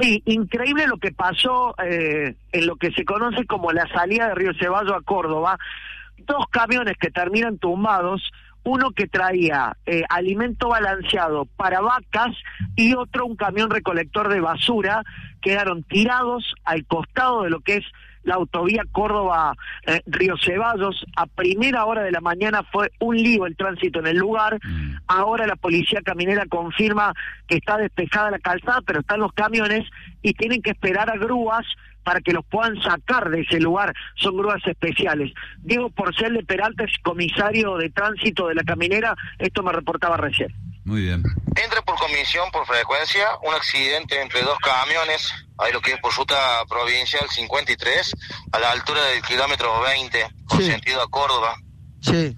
Sí, increíble lo que pasó en lo que se conoce como la salida de Río Ceballos a Córdoba. 2 camiones que terminan tumbados, uno que traía alimento balanceado para vacas y otro un camión recolector de basura, quedaron tirados al costado de lo que es la autovía Córdoba-Río Ceballos. A primera hora de la mañana fue un lío el tránsito en el lugar. Ahora la policía caminera confirma que está despejada la calzada, pero están los camiones y tienen que esperar a grúas para que los puedan sacar de ese lugar. Son grúas especiales. Diego Porcel de Peralta, es comisario de tránsito de la caminera, esto me reportaba recién. Muy bien. Entra por comisión, por frecuencia, un accidente entre 2 camiones, ahí lo que es por ruta provincial 53, a la altura del kilómetro 20, con sentido a Córdoba. Sí.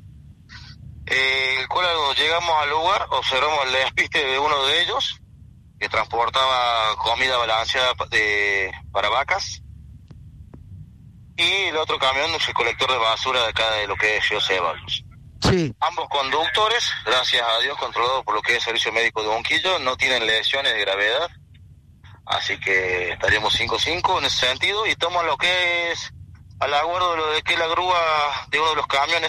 Cuando llegamos al lugar, observamos el despiste de uno de ellos, que transportaba comida balanceada para vacas, y el otro camión es el colector de basura de acá de lo que es Río Ceballos. Sí. Ambos conductores, gracias a Dios, controlados por lo que es el Servicio Médico de Unquillo, no tienen lesiones de gravedad, así que estaríamos 5-5 en ese sentido, y estamos lo que es al acuerdo de lo de que la grúa de uno de los camiones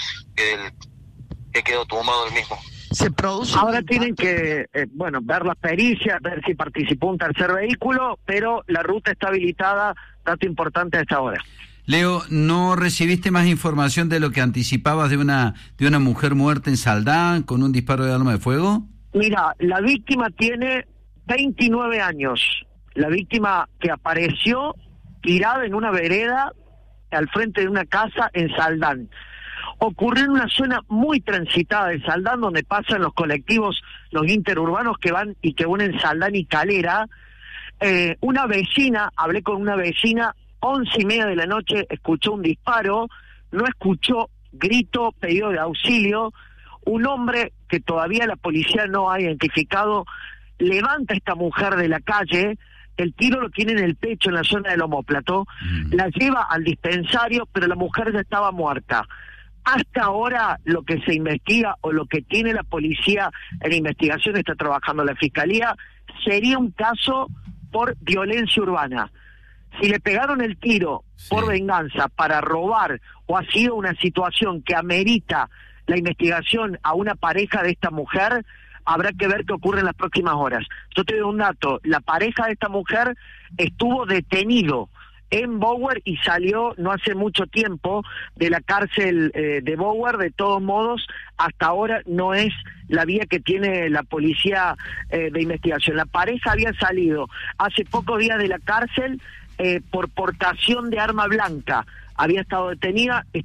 que quedó tumbado el mismo. Se produce. Ahora tienen que, ver las pericias, ver si participó un tercer vehículo, pero la ruta está habilitada, dato importante a esta hora. Leo, ¿no recibiste más información de lo que anticipabas de una mujer muerta en Saldán con un disparo de arma de fuego? Mira, la víctima tiene 29 años. La víctima que apareció tirada en una vereda al frente de una casa en Saldán. Ocurrió en una zona muy transitada de Saldán, donde pasan los colectivos, los interurbanos que van y que unen Saldán y Calera. Una vecina, hablé con una vecina, 11:30 de la noche, escuchó un disparo, no escuchó grito, pedido de auxilio. Un hombre que todavía la policía no ha identificado levanta a esta mujer de la calle, el tiro lo tiene en el pecho, en la zona del omóplato, la lleva al dispensario, pero la mujer ya estaba muerta. Hasta ahora lo que se investiga o lo que tiene la policía en investigación, está trabajando la fiscalía, sería un caso por violencia urbana. Si le pegaron el tiro por venganza para robar o ha sido una situación que amerita la investigación a una pareja de esta mujer, habrá que ver qué ocurre en las próximas horas. Yo te doy un dato, la pareja de esta mujer estuvo detenido en Bower y salió no hace mucho tiempo de la cárcel de Bower. De todos modos, hasta ahora no es la vía que tiene la policía de investigación. La pareja había salido hace pocos días de la cárcel por portación de arma blanca. Había estado detenido, y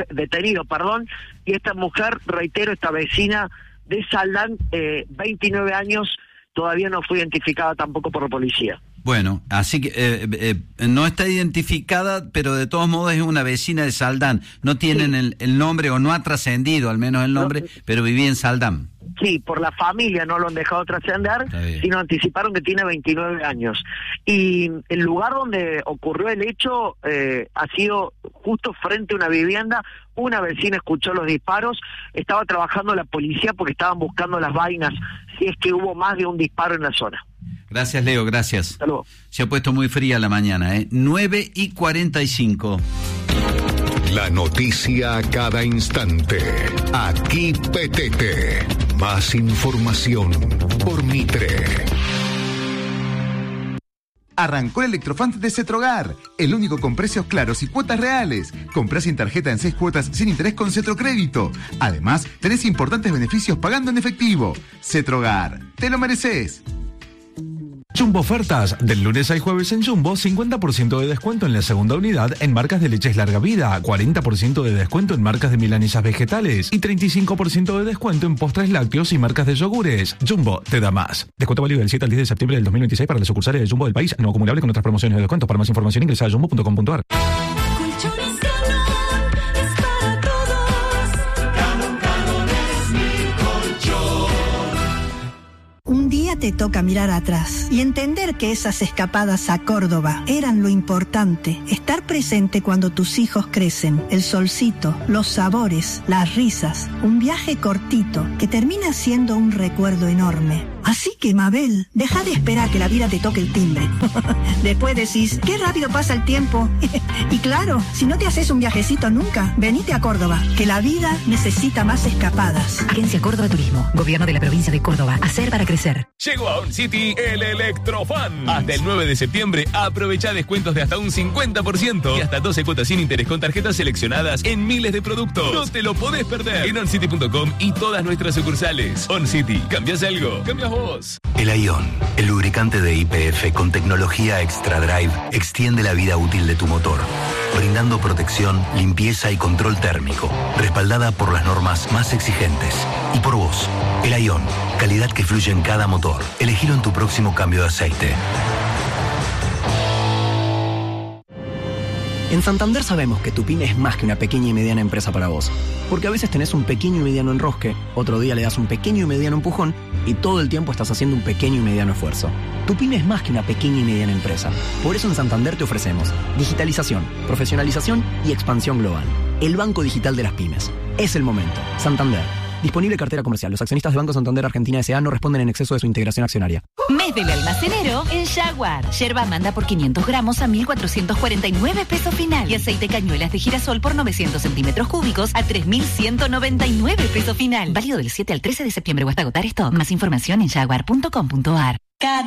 esta mujer, reitero, esta vecina de Saldán, 29 años, todavía no fue identificada tampoco por la policía. Bueno, así que no está identificada, pero de todos modos es una vecina de Saldán. No tienen el nombre, o no ha trascendido al menos el nombre, pero vivía en Saldán. Sí, por la familia no lo han dejado trascender, sino anticiparon que tiene 29 años. Y el lugar donde ocurrió el hecho ha sido justo frente a una vivienda. Una vecina escuchó los disparos, estaba trabajando la policía porque estaban buscando las vainas, si es que hubo más de un disparo en la zona. Gracias, Leo, gracias. Hasta luego. Se ha puesto muy fría la mañana, 9:45. La noticia a cada instante. Aquí PTT. Más información por Mitre. Arrancó el Electrofan de Cetrogar, el único con precios claros y cuotas reales. Comprá sin tarjeta en 6 cuotas sin interés con Cetrocrédito. Además, tenés importantes beneficios pagando en efectivo. Cetrogar, te lo mereces. Jumbo ofertas, del lunes al jueves en Jumbo, 50% de descuento en la segunda unidad en marcas de leches larga vida, 40% de descuento en marcas de milanesas vegetales y 35% de descuento en postres lácteos y marcas de yogures. Jumbo te da más. Descuento válido del 7 al 10 de septiembre del 2026 para las sucursales de Jumbo del país, no acumulable con otras promociones de descuento. Para más información ingresa a jumbo.com.ar. Un día te toca mirar atrás y entender que esas escapadas a Córdoba eran lo importante. Estar presente cuando tus hijos crecen, el solcito, los sabores, las risas. Un viaje cortito que termina siendo un recuerdo enorme. Así que, Mabel, deja de esperar que la vida te toque el timbre. Después decís, qué rápido pasa el tiempo. Y claro, si no te haces un viajecito nunca, venite a Córdoba, que la vida necesita más escapadas. Agencia Córdoba Turismo, Gobierno de la Provincia de Córdoba. Hacer para crecer. Llegó a OnCity el Electrofan. Hasta el 9 de septiembre aprovecha descuentos de hasta un 50% y hasta 12 cuotas sin interés con tarjetas seleccionadas en miles de productos. No te lo podés perder en oncity.com y todas nuestras sucursales. OnCity, ¿cambias algo? ¿Cambias vos? El Ion, el lubricante de YPF con tecnología Extra Drive, extiende la vida útil de tu motor, brindando protección, limpieza y control térmico, respaldada por las normas más exigentes. Y por vos, el Ion, calidad que fluye en cada motor. Elegilo en tu próximo cambio de aceite. En Santander sabemos que tu pyme es más que una pequeña y mediana empresa para vos. Porque a veces tenés un pequeño y mediano enrosque, otro día le das un pequeño y mediano empujón y todo el tiempo estás haciendo un pequeño y mediano esfuerzo. Tu pyme es más que una pequeña y mediana empresa. Por eso en Santander te ofrecemos digitalización, profesionalización y expansión global. El banco digital de las pymes. Es el momento. Santander. Disponible cartera comercial. Los accionistas de Banco Santander Argentina S.A. no responden en exceso de su integración accionaria. Mes del almacenero en Jaguar. Yerba manda por 500 gramos a 1.449 pesos final. Y aceite cañuelas de girasol por 900 centímetros cúbicos a 3.199 pesos final. Válido del 7 al 13 de septiembre o hasta agotar stock. Más información en jaguar.com.ar.